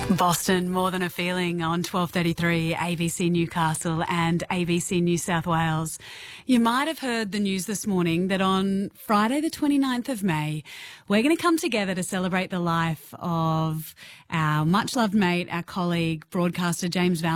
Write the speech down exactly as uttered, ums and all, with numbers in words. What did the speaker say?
Boston, More Than a Feeling on twelve thirty-three A B C Newcastle and A B C New South Wales. You might have heard the news this morning that on Friday the twenty-ninth of May, we're going to come together to celebrate the life of our much-loved mate, our colleague, broadcaster James Val.